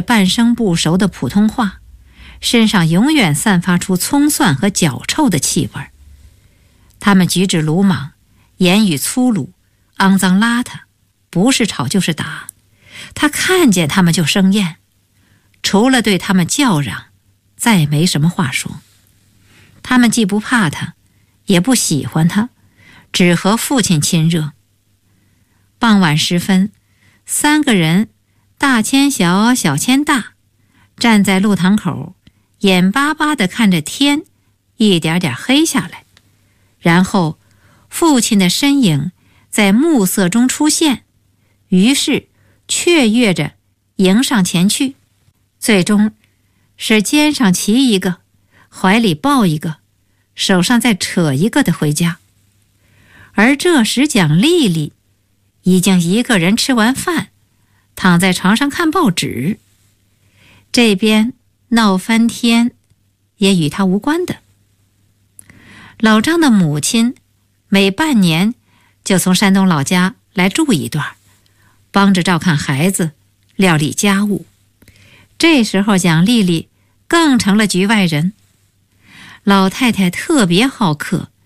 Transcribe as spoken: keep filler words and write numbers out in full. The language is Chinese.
半生不熟的普通话，身上永远散发出葱蒜和脚臭的气味。他们举止鲁莽，言语粗鲁，肮脏邋遢，不是吵就是打。他看见他们就生厌，除了对他们叫嚷，再没什么话说。他们既不怕他，也不喜欢他，只和父亲亲热。傍晚时分，三个人大牵小，小牵大，站在路堂口，眼巴巴地看着天一点点黑下来，然后父亲的身影在暮色中出现，于是雀跃着迎上前去，最终是肩上骑一个，怀里抱一个，手上再扯一个的回家。而这时蒋丽丽已经一个人吃完饭，躺在床上看报纸。这边闹翻天也与她无关的。老张的母亲每半年就从山东老家来住一段，帮着照看孩子，料理家务。这时候蒋丽丽更成了局外人。老太太特别好客，